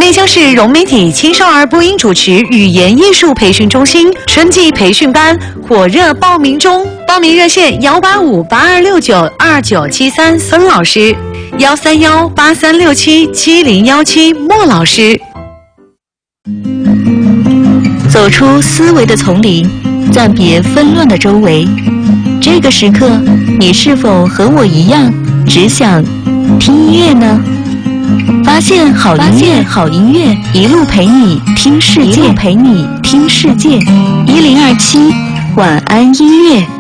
内江市融媒体青少儿播音主持语言艺术培训中心春季培训班火热报名中，报名热线18582692973孙老师，13183677017莫老师。 走出思维的丛林，暂别纷乱的周围。这个时刻，你是否和我一样，只想听音乐呢？发现好音乐，一路陪你听世界，1027晚安音乐。